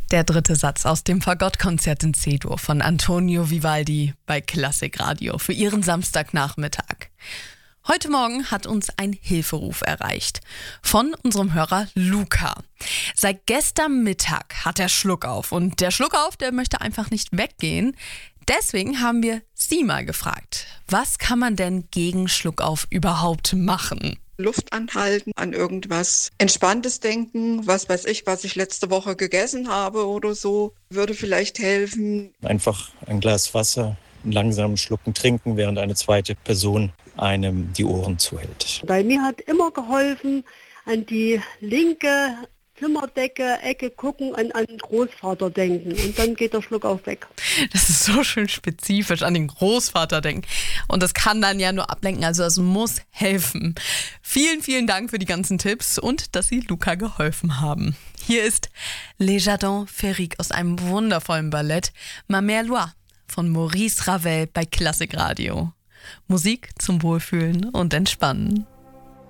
Der dritte Satz aus dem Fagottkonzert in C-Dur von Antonio Vivaldi bei Klassikradio für Ihren Samstagnachmittag. Heute Morgen hat uns ein Hilferuf erreicht von unserem Hörer Luca. Seit gestern Mittag hat er Schluckauf und der Schluckauf, der möchte einfach nicht weggehen. Deswegen haben wir Sie mal gefragt, was kann man denn gegen Schluckauf überhaupt machen? Luft anhalten, an irgendwas Entspanntes denken, was weiß ich, was ich letzte Woche gegessen habe oder so, würde vielleicht helfen. Einfach ein Glas Wasser, einen langsamen Schlucken trinken, während eine zweite Person einem die Ohren zuhält. Bei mir hat immer geholfen, an die linke Zimmerdecke, Ecke gucken und an den Großvater denken. Und dann geht der Schluckauf weg. Das ist so schön spezifisch, an den Großvater denken. Und das kann dann ja nur ablenken, also es muss helfen. Vielen, vielen Dank für die ganzen Tipps und dass Sie Luca geholfen haben. Hier ist Les Jardins Féeriques aus einem wundervollen Ballett Ma Mère Loire von Maurice Ravel bei Klassikradio. Musik zum Wohlfühlen und Entspannen.